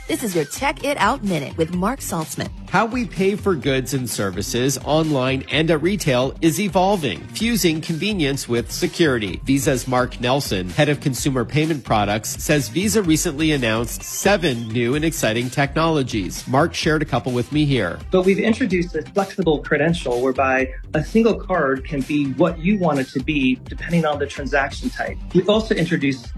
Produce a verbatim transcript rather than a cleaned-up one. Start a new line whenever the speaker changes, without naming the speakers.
This is your Check It Out Minute with Mark Saltzman.
How we pay for goods and services online and at retail is evolving, fusing convenience with security. Visa's Mark Nelson, head of consumer payment products, says Visa recently announced seven new and exciting technologies. Mark shared a couple with me here.
But we've introduced a flexible credential whereby a single card can be what you want it to be depending on the transaction type. We've also introduced